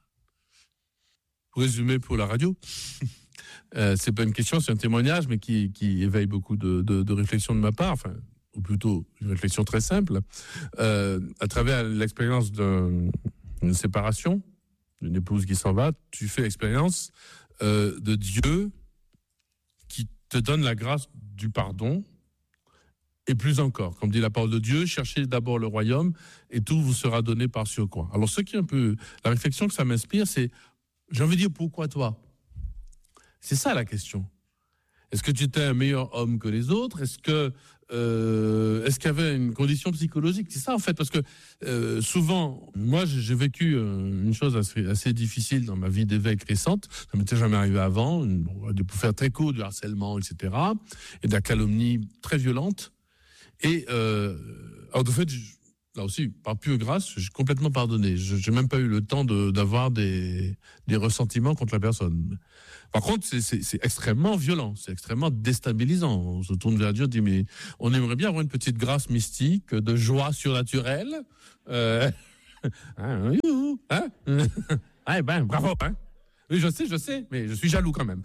Pour résumer pour la radio, euh, c'est pas une question, c'est un témoignage, mais qui, qui éveille beaucoup de, de, de réflexion de ma part. Enfin, ou plutôt une réflexion très simple. Euh, à travers l'expérience d'un, d'une séparation, d'une épouse qui s'en va, tu fais l'expérience euh, de Dieu qui te donne la grâce du pardon, et plus encore, comme dit la parole de Dieu, cherchez d'abord le royaume et tout vous sera donné par surcroît. Alors ce qui est un peu, la réflexion que ça m'inspire, c'est, j'ai envie de dire, pourquoi toi ? C'est ça la question. Est-ce que tu étais un meilleur homme que les autres ? Est-ce que euh, est-ce qu'il y avait une condition psychologique ? C'est ça en fait, parce que euh, souvent, moi j'ai vécu euh, une chose assez, assez difficile dans ma vie d'évêque récente. Ça m'était jamais arrivé avant. Pour faire très court, du harcèlement, et cetera, et de la calomnie très violente. Et euh, alors de fait, là aussi, par pure grâce, j'ai complètement pardonné. Je n'ai même pas eu le temps de, d'avoir des, des ressentiments contre la personne. Par contre, c'est, c'est, c'est extrêmement violent, c'est extrêmement déstabilisant. On se tourne vers Dieu, on dit, mais on aimerait bien avoir une petite grâce mystique, de joie surnaturelle. Euh, hein, hein, ah, ben, bravo, hein. Oui, je sais, je sais, mais je suis jaloux quand même.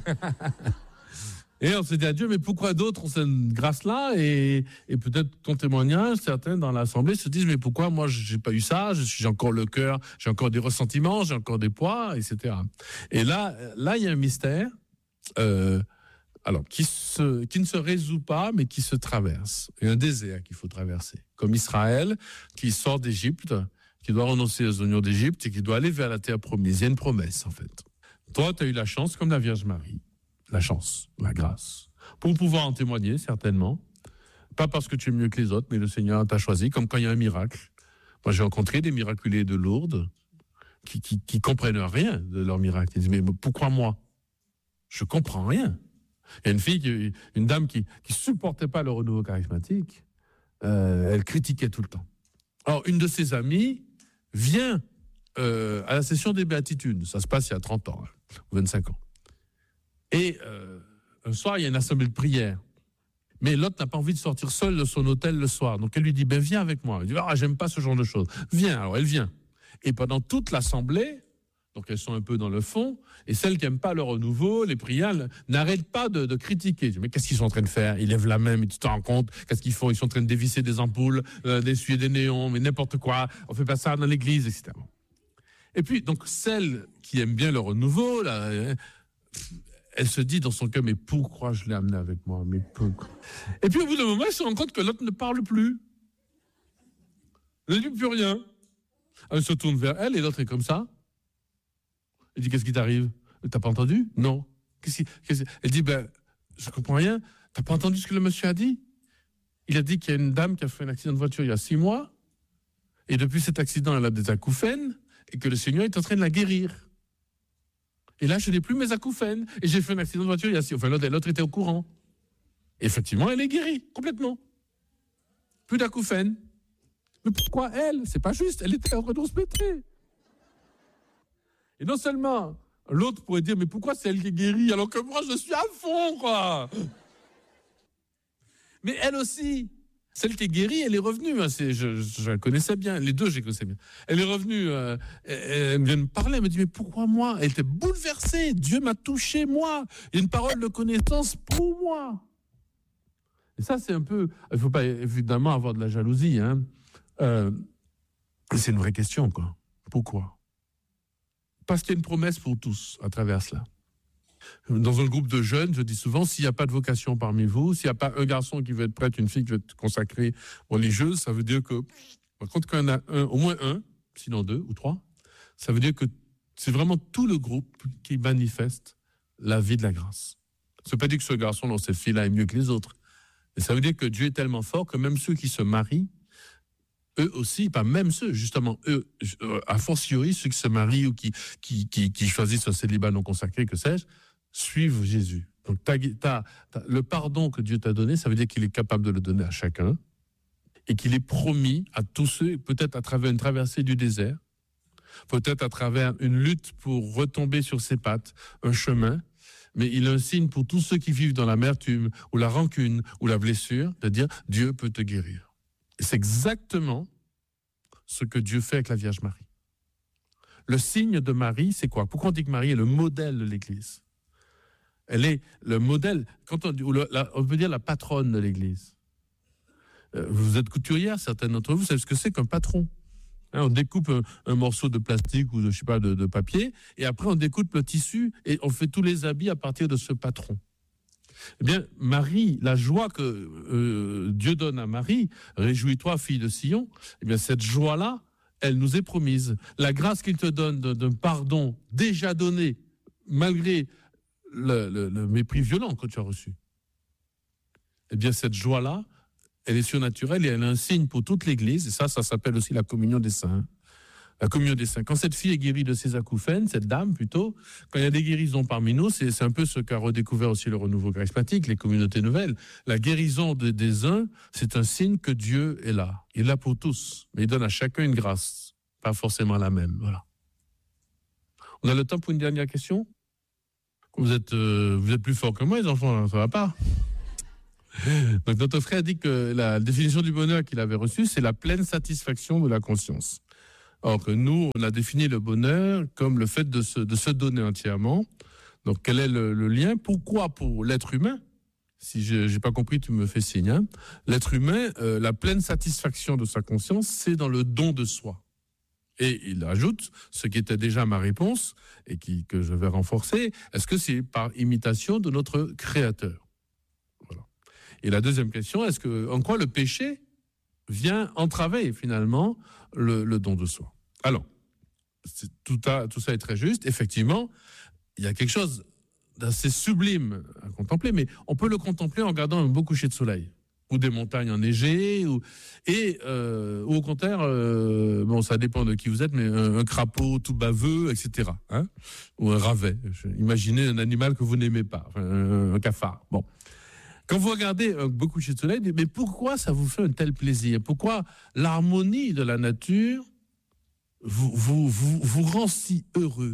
Et on s'est dit à Dieu, mais pourquoi d'autres ont cette grâce-là ? Et, et peut-être ton témoignage, certains dans l'Assemblée se disent, mais pourquoi moi j'ai pas eu ça ? J'ai encore le cœur, j'ai encore des ressentiments, j'ai encore des poids, et cetera. Et là, là, il y a un mystère, euh, alors qui se, qui ne se résout pas, mais qui se traverse. Il y a un désert qu'il faut traverser, comme Israël qui sort d'Égypte, qui doit renoncer aux oignons d'Égypte et qui doit aller vers la terre promise. Il y a une promesse en fait. Toi, tu as eu la chance, comme la Vierge Marie. La chance, la grâce, pour pouvoir en témoigner, certainement. Pas parce que tu es mieux que les autres, mais le Seigneur t'a choisi, comme quand il y a un miracle. Moi, j'ai rencontré des miraculés de Lourdes qui, qui, qui comprennent rien de leur miracle. Ils disent, mais pourquoi moi ? Je comprends rien. Il y a une fille, qui, une dame qui ne supportait pas le renouveau charismatique. Euh, elle critiquait tout le temps. Alors, une de ses amies vient euh, à la session des béatitudes. Ça se passe il y a trente ans, ou vingt-cinq ans. Et euh, un soir, il y a une assemblée de prière. Mais l'autre n'a pas envie de sortir seule de son hôtel le soir. Donc elle lui dit, ben viens avec moi. Elle dit, ah, j'aime pas ce genre de choses. Viens, alors elle vient. Et pendant toute l'assemblée, donc elles sont un peu dans le fond, et celles qui n'aiment pas le renouveau, les prières, n'arrêtent pas de, de critiquer. Mais qu'est-ce qu'ils sont en train de faire ? Ils lèvent la main, mais tu te rends compte ? Qu'est-ce qu'ils font ? Ils sont en train de dévisser des ampoules, euh, d'essuyer des néons, mais n'importe quoi. On fait pas ça dans l'église, et cetera. Et puis, donc, celles qui aiment bien le renouveau, là, euh, elle se dit dans son cœur, mais pourquoi je l'ai amené avec moi ? Mais pourquoi ? Et puis au bout d'un moment, elle se rend compte que l'autre ne parle plus. Elle ne dit plus rien. Elle se tourne vers elle et l'autre est comme ça. Elle dit, qu'est-ce qui t'arrive? T'as pas entendu? Non. Qu'est-ce qui, qu'est-ce... Elle dit, ben, je comprends rien. T'as pas entendu ce que le monsieur a dit? Il a dit qu'il y a une dame qui a fait un accident de voiture il y a six mois. Et depuis cet accident, elle a des acouphènes et que le Seigneur est en train de la guérir. Et là, je n'ai plus mes acouphènes. Et j'ai fait un accident de voiture il y a six mois. Enfin, l'autre, l'autre était au courant. Et effectivement, elle est guérie, complètement. Plus d'acouphènes. Mais pourquoi elle? C'est pas juste. Elle était en train de se péter. Et non seulement, l'autre pourrait dire, mais pourquoi c'est elle qui est guérie alors que moi, je suis à fond, quoi. Mais elle aussi, celle qui est guérie, elle est revenue. Hein, c'est, je, je la connaissais bien. Les deux, je les connaissais bien. Elle est revenue, euh, elle, elle vient me parler, elle me dit, mais pourquoi moi? Elle était bouleversée. Dieu m'a touché, moi. Il y a une parole de connaissance pour moi. Et ça, c'est un peu... Il ne faut pas, évidemment, avoir de la jalousie. Hein. Euh, c'est une vraie question, quoi. Pourquoi? Parce qu'il y a une promesse pour tous à travers cela. Dans un groupe de jeunes, je dis souvent, s'il n'y a pas de vocation parmi vous, s'il n'y a pas un garçon qui veut être prêtre, une fille qui veut être consacrée religieuse, ça veut dire que, par contre, quand il y en a un, au moins un, sinon deux ou trois, ça veut dire que c'est vraiment tout le groupe qui manifeste la vie de la grâce. Ça ne veut pas dire que ce garçon dans cette fille-là est mieux que les autres. Mais ça veut dire que Dieu est tellement fort que même ceux qui se marient, eux aussi, pas même ceux, justement, eux, a fortiori, ceux qui se marient ou qui, qui, qui, qui choisissent un célibat non consacré, que sais-je, suivent Jésus. Donc, t'as, t'as, t'as, le pardon que Dieu t'a donné, ça veut dire qu'il est capable de le donner à chacun et qu'il est promis à tous ceux, peut-être à travers une traversée du désert, peut-être à travers une lutte pour retomber sur ses pattes, un chemin, mais il est un signe pour tous ceux qui vivent dans l'amertume ou la rancune ou la blessure, de dire Dieu peut te guérir. Et c'est exactement ce que Dieu fait avec la Vierge Marie. Le signe de Marie, c'est quoi? Pourquoi on dit que Marie est le modèle de l'Église? Elle est le modèle, quand on, ou le, la, on peut dire la patronne de l'Église. Euh, vous êtes couturière, certaines d'entre vous, vous savez ce que c'est qu'un patron. Hein, on découpe un, un morceau de plastique ou de, je sais pas, de, de papier, et après on découpe le tissu et on fait tous les habits à partir de ce patron. Eh bien, Marie, la joie que euh, Dieu donne à Marie, réjouis-toi, fille de Sion, eh bien cette joie-là, elle nous est promise. La grâce qu'il te donne d'un pardon déjà donné, malgré le, le, le mépris violent que tu as reçu, eh bien cette joie-là, elle est surnaturelle et elle est un signe pour toute l'Église. Et ça, ça s'appelle aussi la communion des saints. La communion des saints. Quand cette fille est guérie de ses acouphènes, cette dame plutôt, quand il y a des guérisons parmi nous, c'est, c'est un peu ce qu'a redécouvert aussi le renouveau charismatique, les communautés nouvelles. La guérison de, des uns, c'est un signe que Dieu est là. Il est là pour tous, mais il donne à chacun une grâce, pas forcément la même. Voilà. On a le temps pour une dernière question? Vous êtes, euh, vous êtes plus forts que moi, les enfants, ça va pas? Donc notre frère dit que la définition du bonheur qu'il avait reçue, c'est la pleine satisfaction de la conscience. Or que nous, on a défini le bonheur comme le fait de se, de se donner entièrement. Donc quel est le, le lien? Pourquoi pour l'être humain? Si je n'ai pas compris, tu me fais signe. Hein. L'être humain, euh, la pleine satisfaction de sa conscience, c'est dans le don de soi. Et il ajoute, ce qui était déjà ma réponse, et qui, que je vais renforcer, est-ce que c'est par imitation de notre Créateur? Voilà. Et la deuxième question, est-ce que, en quoi le péché vient entraver finalement le, le don de soi? Alors, c'est, tout, à, tout ça est très juste. Effectivement, il y a quelque chose d'assez sublime à contempler, mais on peut le contempler en regardant un beau coucher de soleil, ou des montagnes enneigées, ou, et euh, ou au contraire, euh, bon, ça dépend de qui vous êtes, mais un, un crapaud tout baveux, et cetera. Hein, ou un ravet. Imaginez un animal que vous n'aimez pas, enfin, un, un cafard. Bon. Quand vous regardez un beau coucher de soleil, mais pourquoi ça vous fait un tel plaisir? Pourquoi l'harmonie de la nature vous, vous, vous, vous rend si heureux?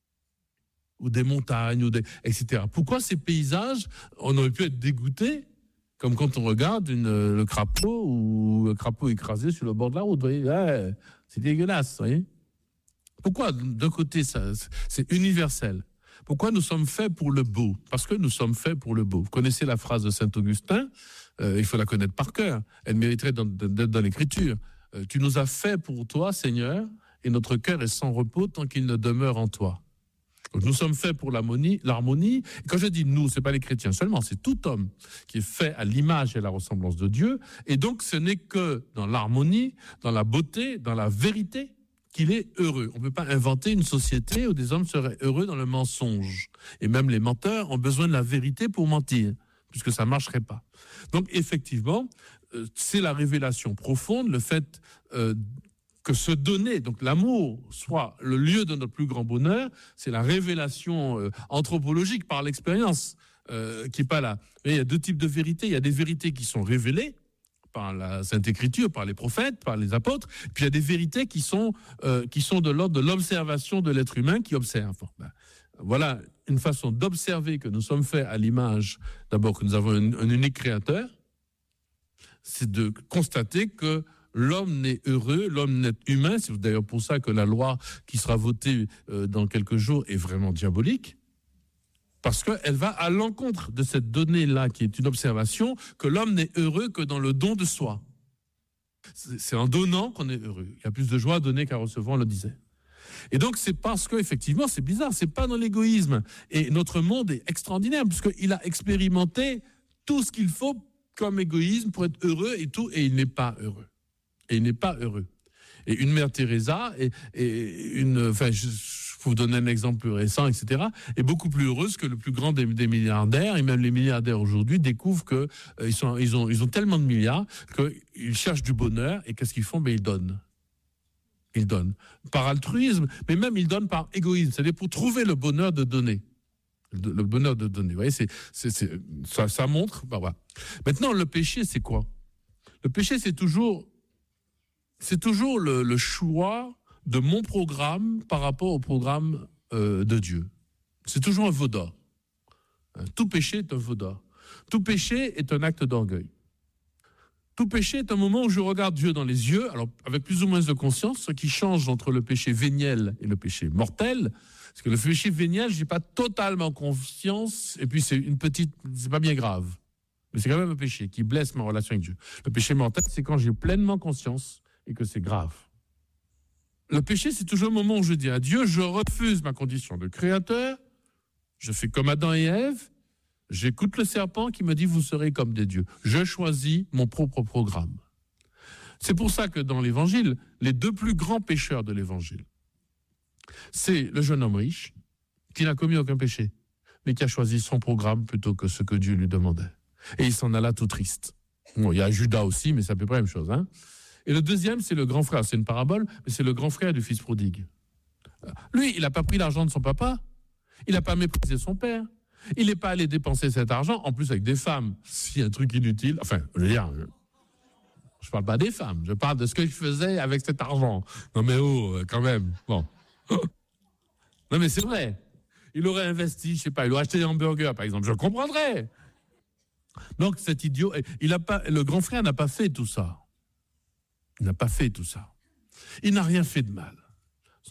Ou des montagnes, ou des, et cetera. Pourquoi ces paysages, on aurait pu être dégoûté, comme quand on regarde une, le crapaud ou le crapaud écrasé sur le bord de la route. Vous voyez, ouais, c'est dégueulasse. Vous voyez. Pourquoi, d'un côté, ça, c'est universel? Pourquoi nous sommes faits pour le beau? Parce que nous sommes faits pour le beau. Vous connaissez la phrase de Saint-Augustin, euh, il faut la connaître par cœur. Elle mériterait d'être dans l'Écriture. Euh, tu nous as fait pour toi, Seigneur, et notre cœur est sans repos tant qu'il ne demeure en toi. Donc nous sommes faits pour l'harmonie. l'harmonie. Et quand je dis nous, ce n'est pas les chrétiens seulement, c'est tout homme qui est fait à l'image et à la ressemblance de Dieu. Et donc ce n'est que dans l'harmonie, dans la beauté, dans la vérité qu'il est heureux. On ne peut pas inventer une société où des hommes seraient heureux dans le mensonge. Et même les menteurs ont besoin de la vérité pour mentir, puisque ça ne marcherait pas. Donc effectivement, euh, c'est la révélation profonde, le fait euh, que se donner, donc l'amour, soit le lieu de notre plus grand bonheur, c'est la révélation euh, anthropologique par l'expérience euh, qui n'est pas là. Mais il y a deux types de vérités. Il y a des vérités qui sont révélées par la Sainte Écriture, par les prophètes, par les apôtres, puis il y a des vérités qui sont, euh, qui sont de l'ordre de l'observation de l'être humain qui observe. Ben, voilà une façon d'observer que nous sommes faits à l'image, d'abord que nous avons un, un unique créateur, c'est de constater que l'homme n'est heureux, l'homme n'est humain, c'est d'ailleurs pour ça que la loi qui sera votée euh, dans quelques jours est vraiment diabolique, parce qu'elle va à l'encontre de cette donnée-là, qui est une observation, que l'homme n'est heureux que dans le don de soi. C'est en donnant qu'on est heureux. Il y a plus de joie à donner qu'à recevoir, on le disait. Et donc, c'est parce qu'effectivement, c'est bizarre, c'est pas dans l'égoïsme. Et notre monde est extraordinaire, puisqu'il a expérimenté tout ce qu'il faut comme égoïsme pour être heureux et tout, et il n'est pas heureux. Et il n'est pas heureux. Et une mère Teresa, et, et une, enfin, je, je vous donner un exemple plus récent, et cetera, est beaucoup plus heureuse que le plus grand des, des milliardaires. Et même les milliardaires aujourd'hui découvrent qu'ils euh, sont, ils ont, ils ont tellement de milliards qu'ils cherchent du bonheur. Et qu'est-ce qu'ils font? Ben, ils donnent. Ils donnent. Par altruisme, mais même ils donnent par égoïsme. C'est-à-dire pour trouver le bonheur de donner. Le, le bonheur de donner. Vous voyez, c'est, c'est, c'est, ça, ça montre. Ben, voilà. Maintenant, le péché, c'est quoi? Le péché, c'est toujours... C'est toujours le, le choix de mon programme par rapport au programme euh, de Dieu. C'est toujours un veau d'or. Tout péché est un veau d'or. Tout péché est un acte d'orgueil. Tout péché est un moment où je regarde Dieu dans les yeux, alors avec plus ou moins de conscience, ce qui change entre le péché véniel et le péché mortel. Parce que le péché véniel, je n'ai pas totalement conscience, et puis c'est une petite, c'est pas bien grave. Mais c'est quand même un péché qui blesse ma relation avec Dieu. Le péché mortel, c'est quand j'ai pleinement conscience et que c'est grave. Le péché, c'est toujours le moment où je dis à Dieu, je refuse ma condition de créateur, je fais comme Adam et Ève, j'écoute le serpent qui me dit, vous serez comme des dieux. Je choisis mon propre programme. C'est pour ça que dans l'Évangile, les deux plus grands pécheurs de l'Évangile, c'est le jeune homme riche, qui n'a commis aucun péché, mais qui a choisi son programme plutôt que ce que Dieu lui demandait. Et il s'en alla tout triste. Bon, il y a Judas aussi, mais c'est à peu près la même chose, hein. Et le deuxième, c'est le grand frère. C'est une parabole, mais c'est le grand frère du fils prodigue. Lui, il n'a pas pris l'argent de son papa. Il n'a pas méprisé son père. Il n'est pas allé dépenser cet argent, en plus avec des femmes. C'est un truc inutile. Enfin, je veux dire, je ne parle pas des femmes. Je parle de ce qu'il faisait avec cet argent. Non mais oh, quand même. Bon. Non mais c'est vrai. Il aurait investi, je ne sais pas, il aurait acheté des hamburgers, par exemple. Je comprendrais. Donc cet idiot, il a pas, le grand frère n'a pas fait tout ça. Il n'a pas fait tout ça. Il n'a rien fait de mal.